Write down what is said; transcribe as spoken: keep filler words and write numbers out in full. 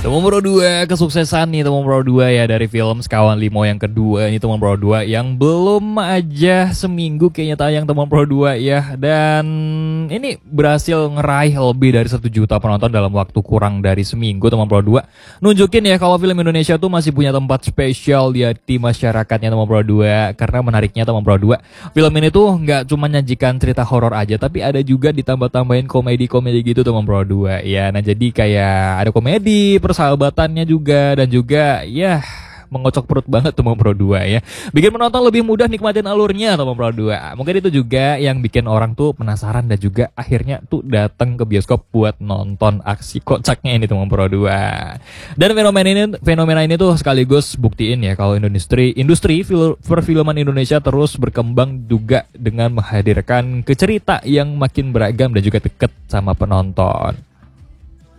Teman Pro dua, kesuksesan nih Teman Pro dua ya dari film Sekawan Limo yang kedua. Ini Teman Pro dua yang belum aja seminggu kayaknya tayang Teman Pro dua ya. Dan ini berhasil ngeraih lebih dari satu juta penonton dalam waktu kurang dari seminggu Teman Pro dua. Nunjukin ya kalau film Indonesia tuh masih punya tempat spesial di hati masyarakatnya Teman Pro dua. Karena menariknya Teman Pro dua, film ini tuh nggak cuma nyajikan cerita horor aja, tapi ada juga ditambah-tambahin komedi-komedi gitu Teman Pro dua ya. Nah jadi kayak ada komedi, persahabatannya juga, dan juga ya mengocok perut banget Teman Pro dua ya. Bikin penonton lebih mudah nikmatin alurnya Teman Pro dua. Mungkin itu juga yang bikin orang tuh penasaran dan juga akhirnya tuh datang ke bioskop buat nonton aksi kocaknya ini Teman Pro dua. Dan fenomena ini fenomena ini tuh sekaligus buktiin ya kalau industri industri film, perfilman Indonesia terus berkembang juga dengan menghadirkan kecerita yang makin beragam dan juga deket sama penonton.